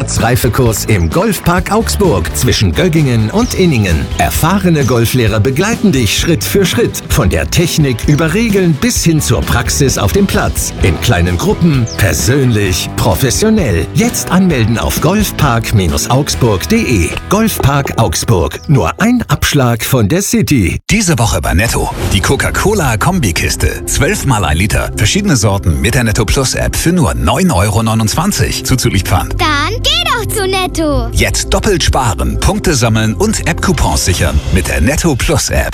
Zusatzreifekurs im Golfpark Augsburg zwischen Göggingen und Inningen. Erfahrene Golflehrer begleiten dich Schritt für Schritt. Von der Technik über Regeln bis hin zur Praxis auf dem Platz. In kleinen Gruppen, persönlich, professionell. Jetzt anmelden auf golfpark-augsburg.de. Golfpark Augsburg. Nur ein Abschlag von der City. Diese Woche bei Netto. Die Coca-Cola Kombikiste. 12 mal 1 Liter. Verschiedene Sorten mit der Netto Plus App für nur 9,29 € zuzüglich Pfand. Dann geh doch zu Netto. Jetzt doppelt sparen, Punkte sammeln und App-Coupons sichern mit der Netto Plus App.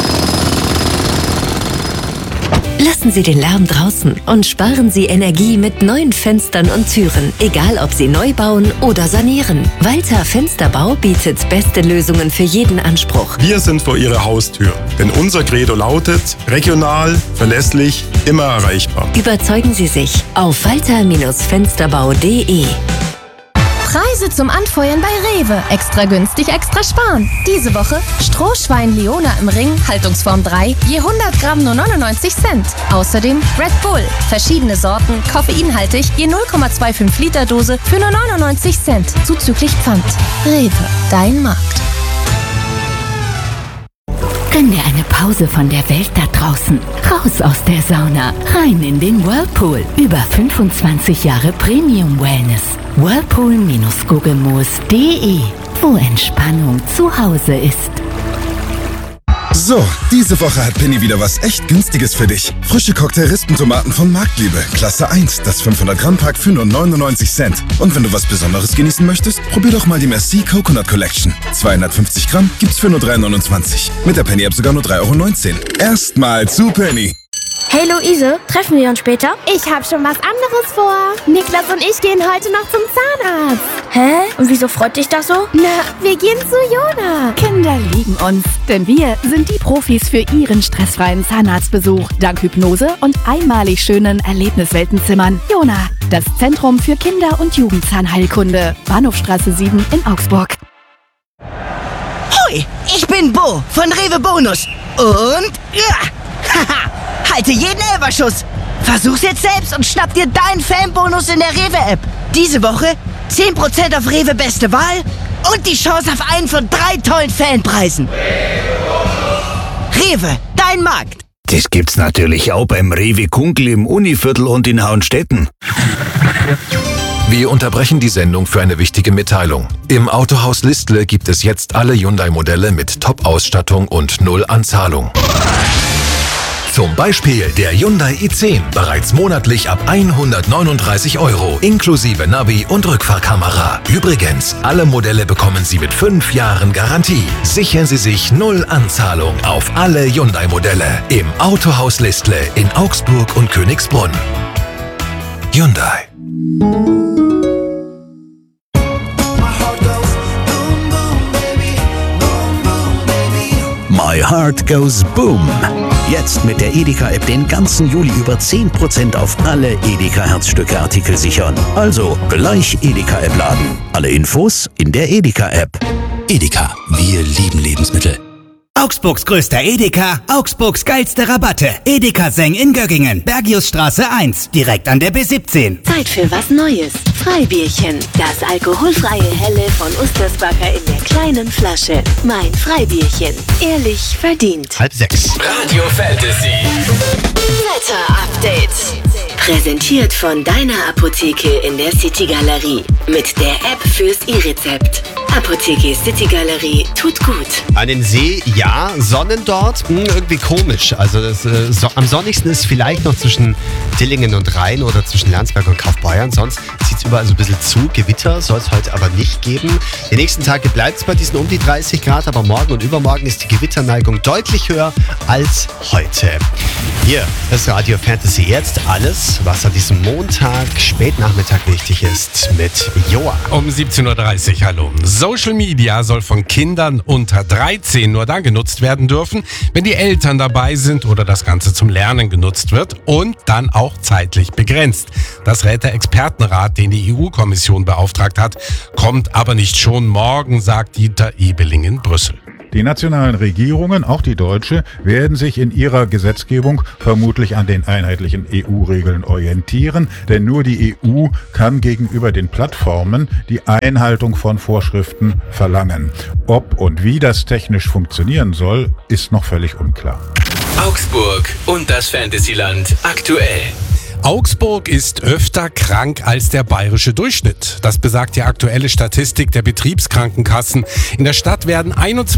Lassen Sie den Lärm draußen und sparen Sie Energie mit neuen Fenstern und Türen. Egal, ob Sie neu bauen oder sanieren. Walter Fensterbau bietet beste Lösungen für jeden Anspruch. Wir sind vor Ihrer Haustür. Denn unser Credo lautet: regional, verlässlich, immer erreichbar. Überzeugen Sie sich auf walter-fensterbau.de. Preise zum Anfeuern bei Rewe. Extra günstig, extra sparen. Diese Woche Strohschwein Leona im Ring, Haltungsform 3, je 100 Gramm nur 99 Cent. Außerdem Red Bull, verschiedene Sorten, koffeinhaltig, je 0,25 Liter Dose für nur 99 Cent, zuzüglich Pfand. Rewe, dein Markt. Gönn dir eine Pause von der Welt da draußen. Raus aus der Sauna, rein in den Whirlpool. Über 25 Jahre Premium Wellness. Whirlpool-Gugelmoos.de, wo Entspannung zu Hause ist. So, diese Woche hat Penny wieder was echt Günstiges für dich. Frische Cocktail-Rispentomaten von Marktliebe. Klasse 1, das 500-Gramm-Pack für nur 99 Cent. Und wenn du was Besonderes genießen möchtest, probier doch mal die Merci Coconut Collection. 250 Gramm gibt's für nur 3,29 €. Mit der Penny-App sogar nur 3,19 €. Erstmal zu Penny. Hey Luise, treffen wir uns später? Ich hab schon was anderes vor. Niklas und ich gehen heute noch zum Zahnarzt. Hä? Und wieso freut dich das so? Na, wir gehen zu Jona. Kinder lieben uns, denn wir sind die Profis für Ihren stressfreien Zahnarztbesuch. Dank Hypnose und einmalig schönen Erlebnisweltenzimmern. Jona, das Zentrum für Kinder- und Jugendzahnheilkunde. Bahnhofstraße 7 in Augsburg. Hoi, ich bin Bo von Rewe Bonus. Und haha, halte jeden Elferschuss. Versuch's jetzt selbst und schnapp dir deinen Fanbonus in der Rewe-App. Diese Woche 10% auf Rewe Beste Wahl und die Chance auf einen von 3 tollen Fanpreisen. Rewe, dein Markt. Das gibt's natürlich auch beim Rewe Kunkel im Univiertel und in Hauenstetten. Wir unterbrechen die Sendung für eine wichtige Mitteilung. Im Autohaus Listle gibt es jetzt alle Hyundai-Modelle mit Top-Ausstattung und 0 Anzahlung. Zum Beispiel der Hyundai i10, bereits monatlich ab 139 € inklusive Navi und Rückfahrkamera. Übrigens, alle Modelle bekommen Sie mit 5 Jahren Garantie. Sichern Sie sich 0 Anzahlung auf alle Hyundai-Modelle im Autohaus Listle in Augsburg und Königsbrunn. Hyundai. My Heart Goes Boom. Jetzt mit der Edeka-App den ganzen Juli über 10% auf alle Edeka-Herzstücke-Artikel sichern. Also gleich Edeka-App laden. Alle Infos in der Edeka-App. Edeka, wir lieben Lebensmittel. Augsburgs größter Edeka, Augsburgs geilste Rabatte. Edeka Seng in Göggingen, Bergiusstraße 1, direkt an der B17. Zeit für was Neues. Freibierchen. Das alkoholfreie Helle von Ustersbacher in der kleinen Flasche. Mein Freibierchen. Ehrlich verdient. 5:30. Radio Fantasy. Wetter-Update. Präsentiert von deiner Apotheke in der City Galerie. Mit der App fürs E-Rezept. Apotheke City Galerie tut gut. An den See, ja. Sonnen dort, irgendwie komisch. Also am sonnigsten ist vielleicht noch zwischen Dillingen und Rhein oder zwischen Landsberg und Kaufbeuern. Sonst zieht es überall so ein bisschen zu. Gewitter soll es heute aber nicht geben. Die nächsten Tage bleibt es bei diesen um die 30 Grad, aber morgen und übermorgen ist die Gewitterneigung deutlich höher als heute. Hier ist Radio Fantasy jetzt. Alles, was an diesem Montag, Spätnachmittag wichtig ist, mit Joa. Um 17.30 Uhr, hallo. Social Media soll von Kindern unter 13 nur dann genutzt werden dürfen, wenn die Eltern dabei sind oder das Ganze zum Lernen genutzt wird und dann auch zeitlich begrenzt. Das rät der Expertenrat, den die EU-Kommission beauftragt hat, kommt aber nicht schon morgen, sagt Dieter Ebeling in Brüssel. Die nationalen Regierungen, auch die deutsche, werden sich in ihrer Gesetzgebung vermutlich an den einheitlichen EU-Regeln orientieren, denn nur die EU kann gegenüber den Plattformen die Einhaltung von Vorschriften verlangen. Ob und wie das technisch funktionieren soll, ist noch völlig unklar. Augsburg und das Fantasyland aktuell. Augsburg ist öfter krank als der bayerische Durchschnitt. Das besagt die aktuelle Statistik der Betriebskrankenkassen. In der Stadt werden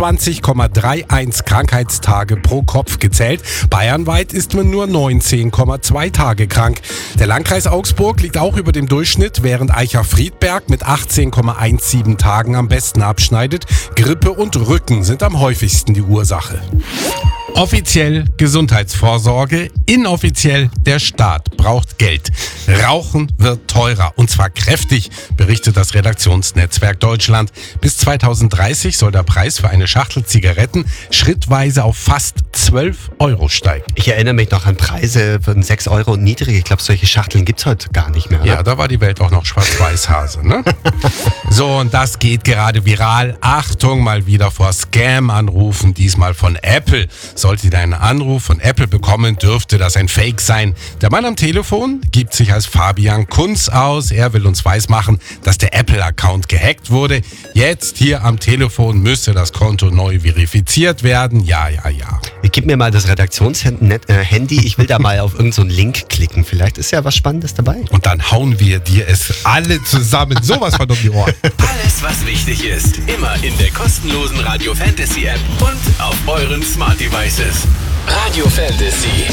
21,31 Krankheitstage pro Kopf gezählt. Bayernweit ist man nur 19,2 Tage krank. Der Landkreis Augsburg liegt auch über dem Durchschnitt, während Eicher-Friedberg mit 18,17 Tagen am besten abschneidet. Grippe und Rücken sind am häufigsten die Ursache. Offiziell Gesundheitsvorsorge, inoffiziell der Staat braucht Geld. Rauchen wird teurer und zwar kräftig, berichtet das Redaktionsnetzwerk Deutschland. Bis 2030 soll der Preis für eine Schachtel Zigaretten schrittweise auf fast 12 Euro steigen. Ich erinnere mich noch an Preise von 6 Euro und niedrig. Ich glaube, solche Schachteln gibt es heute gar nicht mehr. Oder? Ja, da war die Welt auch noch schwarz-weiß-Hase, ne? So, und das geht gerade viral. Achtung, mal wieder vor Scam-Anrufen, diesmal von Apple. Sollte ihr einen Anruf von Apple bekommen, dürfte das ein Fake sein. Der Mann am Telefon gibt sich als Fabian Kunz aus. Er will uns weismachen, dass der Apple-Account gehackt wurde. Jetzt hier am Telefon müsse das Konto neu verifiziert werden. Ja. Gib mir mal das Redaktionshandy. Ich will da mal auf irgendeinen so Link klicken. Vielleicht ist ja was Spannendes dabei. Und dann hauen wir dir es alle zusammen sowas von um die Ohren. Alles, was wichtig ist, immer in der kostenlosen Radio Fantasy App und auf euren Smart Devices. Radio Fantasy.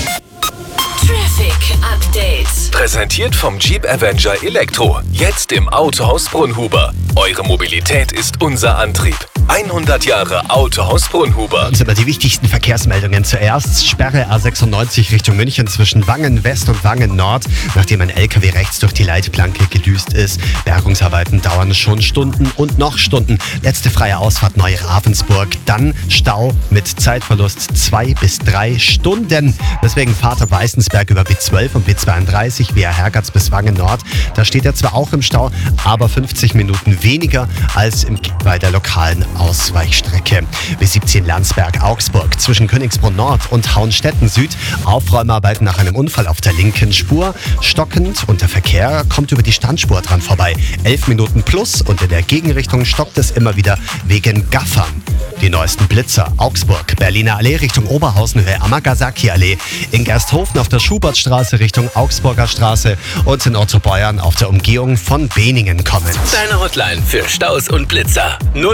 Traffic Update. Präsentiert vom Jeep Avenger Elektro. Jetzt im Autohaus Brunhuber. Eure Mobilität ist unser Antrieb. 100 Jahre Autohaus Brunhuber. Und über die wichtigsten Verkehrsmeldungen zuerst. Sperre A96 Richtung München zwischen Wangen West und Wangen Nord, nachdem ein LKW rechts durch die Leitplanke gedüst ist. Bergungsarbeiten dauern schon Stunden und noch Stunden. Letzte freie Ausfahrt Neu-Ravensburg. Dann Stau mit Zeitverlust 2 bis 3 Stunden. Deswegen Fahrt ab Weißensberg über B12 und B32 via Hergatz bis Wangen Nord. Da steht er zwar auch im Stau, aber 50 Minuten weniger als bei der lokalen Ausweichstrecke. B17 Landsberg-Augsburg zwischen Königsbrunn Nord und Hauenstetten Süd. Aufräumarbeiten nach einem Unfall auf der linken Spur. Stockend und der Verkehr kommt über die Standspur dran vorbei. 11 Minuten plus und in der Gegenrichtung stockt es immer wieder wegen Gaffern. Die neuesten Blitzer. Augsburg, Berliner Allee Richtung Oberhausen, Höhe Amagasaki Allee. In Gersthofen auf der Schubertstraße Richtung Augsburger Straße und in Ottobeuern auf der Umgehung von Beningen kommen. Deine Hotline für Staus und Blitzer.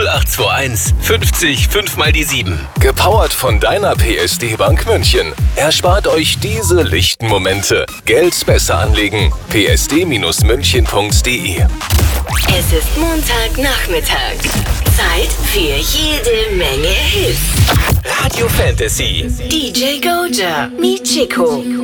0821 50 5 mal die 7. Gepowert von deiner PSD-Bank München. Erspart euch diese lichten Momente. Geld besser anlegen. psd-münchen.de. Es ist Montagnachmittag. Zeit für jede Menge Hits. Radio Fantasy. DJ Goja, Michiko.